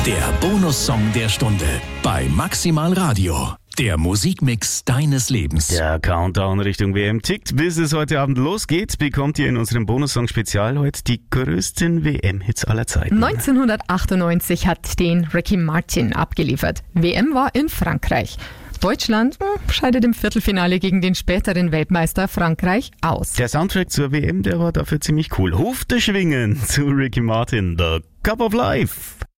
Der Bonussong der Stunde bei Maximal Radio. Der Musikmix deines Lebens. Der Countdown Richtung WM tickt. Bis es heute Abend losgeht, bekommt ihr in unserem Bonussong-Spezial heute die größten WM-Hits aller Zeiten. 1998 hat den Ricky Martin abgeliefert. WM war in Frankreich. Deutschland scheidet im Viertelfinale gegen den späteren Weltmeister Frankreich aus. Der Soundtrack zur WM, der war dafür ziemlich cool. Hufte schwingen zu Ricky Martin, The Cup of Life.